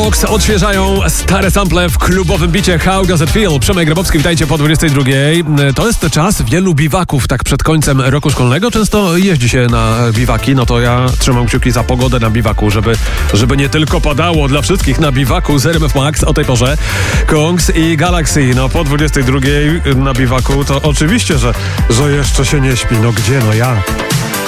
Kongs odświeżają stare sample w klubowym bicie How Does It Feel? Przemek Grabowski, witajcie po 22. To jest czas wielu biwaków, tak przed końcem roku szkolnego. Często jeździ się na biwaki, no to ja trzymam kciuki za pogodę na biwaku, żeby nie tylko padało dla wszystkich na biwaku z RMF Max o tej porze. Kongs i Galaxy, no po 22 na biwaku to oczywiście, że jeszcze się nie śpi. No gdzie, no jak?